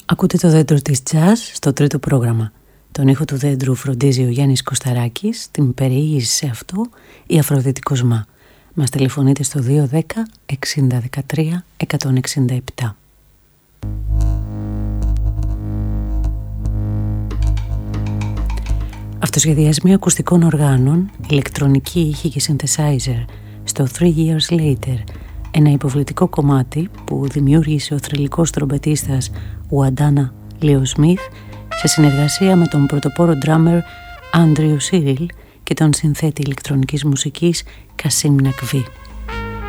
Ακούτε το δέντρο της jazz στο τρίτο πρόγραμμα. Τον ήχο του δέντρου φροντίζει ο Γιάννης Κωσταράκης, την περιήγηση σε αυτό η Αφροδίτη Κοσμά. Μας τηλεφωνείτε στο 210 6013 167. Αυτοσχεδιασμοί ακουστικών οργάνων, ηλεκτρονική ήχη και synthesizer στο 3 Years Later, ένα υποβλητικό κομμάτι που δημιούργησε ο θρυλικός τρομπετίστας Ουαντάνα Λίο Σμιθ σε συνεργασία με τον πρωτοπόρο drummer Άντριου Σίριλ και τον συνθέτη ηλεκτρονικής μουσικής Κασίμ Νακβί.